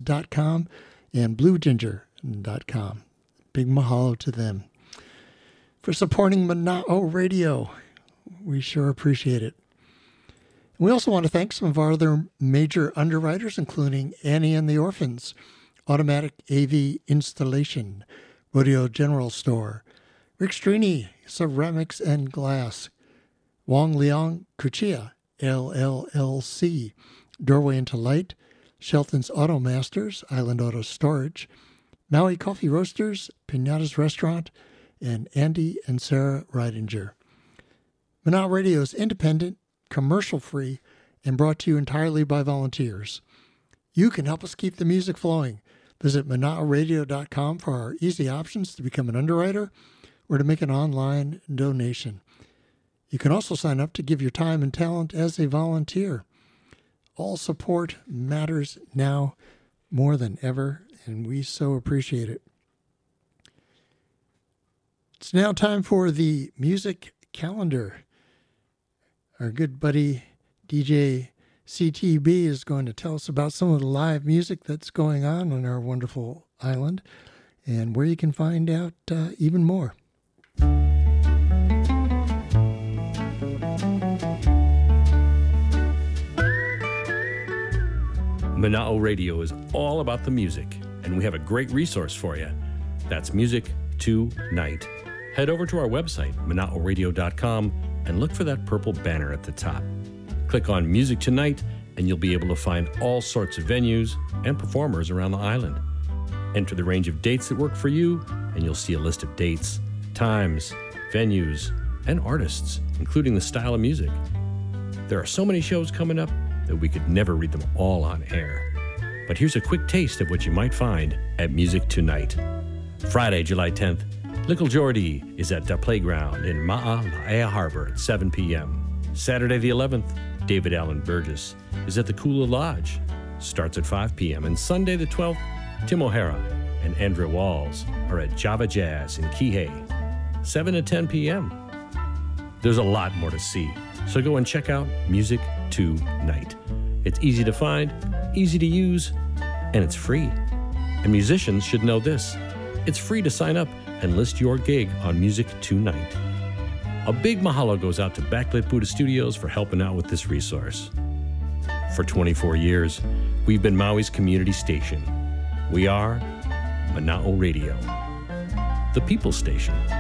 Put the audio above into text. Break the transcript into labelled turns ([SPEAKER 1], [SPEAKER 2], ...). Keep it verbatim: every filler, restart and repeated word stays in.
[SPEAKER 1] dot com and blue ginger dot com. Big mahalo to them for supporting Mana'o Radio. We sure appreciate it. And we also want to thank some of our other major underwriters, including Annie and the Orphans, Automatic A V Installation, Rodeo General Store, Rick Strini, Ceramics and Glass, Wong Liang Kuchia, L L L C, Doorway into Light, Shelton's Auto Masters, Island Auto Storage, Maui Coffee Roasters, Pinata's Restaurant, and Andy and Sarah Reidinger. Mana'o Radio is independent, commercial-free, and brought to you entirely by volunteers. You can help us keep the music flowing. Visit mana'o radio dot com for our easy options to become an underwriter or to make an online donation. You can also sign up to give your time and talent as a volunteer. All support matters now more than ever, and we so appreciate it. It's now time for the music calendar. Our good buddy D J C T B is going to tell us about some of the live music that's going on on our wonderful island and where you can find out uh, even more.
[SPEAKER 2] Mana'o Radio is all about the music, and we have a great resource for you. That's Music Tonight. Head over to our website, mana'o radio dot com, and look for that purple banner at the top. Click on Music Tonight, and you'll be able to find all sorts of venues and performers around the island. Enter the range of dates that work for you, and you'll see a list of dates, times, venues, and artists, including the style of music. There are so many shows coming up that we could never read them all on air. But here's a quick taste of what you might find at Music Tonight. Friday, July tenth, Little Geordie is at the Playground in Ma'alaea Harbor at seven p.m. Saturday the eleventh, David Allen Burgess is at the Kula Lodge, starts at five p.m. And Sunday the twelfth, Tim O'Hara and Andrea Walls are at Java Jazz in Kihei, seven to ten p.m. There's a lot more to see, so go and check out Music Tonight. It's easy to find, easy to use, and it's free. And musicians should know this. It's free to sign up and list your gig on Music Tonight. A big mahalo goes out to Backlit Buddha Studios for helping out with this resource. For twenty-four years, we've been Maui's community station. We are Mana'o Radio, the People Station.